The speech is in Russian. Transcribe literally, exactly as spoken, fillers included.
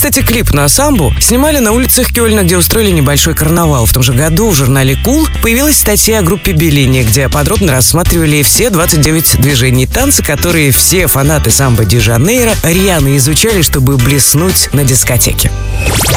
Кстати, клип на самбу снимали на улицах Кёльна, где устроили небольшой карнавал. В том же году в журнале «Кул» появилась статья о группе Беллини, где подробно рассматривали все двадцать девять движений танца, которые все фанаты самбо-де-Жанейро рьяно изучали, чтобы блеснуть на дискотеке.